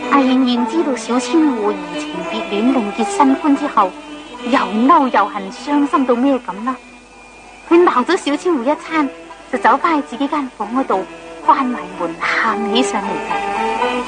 阿燕燕知道小千戶移情別戀，另結新歡之後，又嬲又恨，傷心到咩咁啦？佢鬧咗小千戶一餐，就走翻去自己間房嗰度，關埋門喊起上嚟。